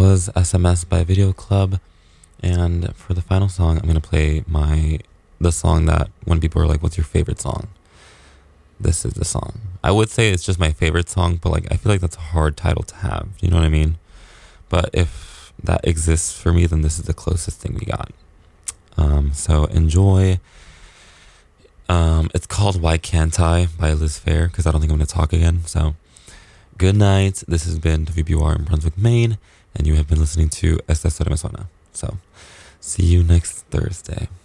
was SMS by Video Club. And for the final song, I'm going to play the song that when people are like, what's your favorite song? This is the song. I would say it's just my favorite song, but like I feel like that's a hard title to have. You know what I mean? But if that exists for me, then this is the closest thing we got. So enjoy. It's called Why Can't I by Liz Phair, because I don't think I'm going to talk again. So good night. This has been WBUR in Brunswick, Maine, and you have been listening to Esta Historia Me Suena. So see you next Thursday.